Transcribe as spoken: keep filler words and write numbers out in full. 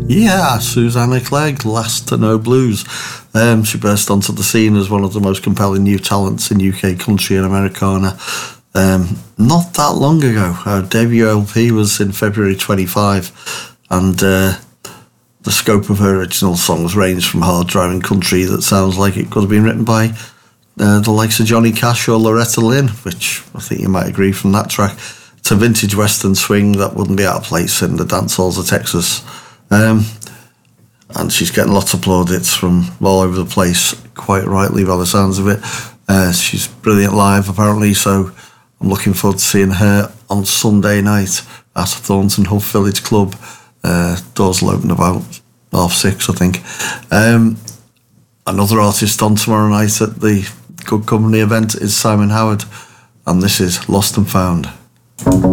Yeah, Susanna Clegg, Last to Know Blues. Um, she burst onto the scene as one of the most compelling new talents in U K country and Americana. Um, not that long ago. Her debut L P was in February twenty-five, and uh, the scope of her original songs ranged from hard driving country that sounds like it could have been written by uh, the likes of Johnny Cash or Loretta Lynn, which I think you might agree from that track, to vintage western swing that wouldn't be out of place in the dance halls of Texas. Um, and she's getting lots of plaudits from all over the place, quite rightly by the sounds of it. Uh, she's brilliant live, apparently, so I'm looking forward to seeing her on Sunday night at Thornton Huff Village Club. Uh, doors will open about half six, I think. Um, another artist on tomorrow night at the Good Company event is Simon Howard, and this is Lost and Found.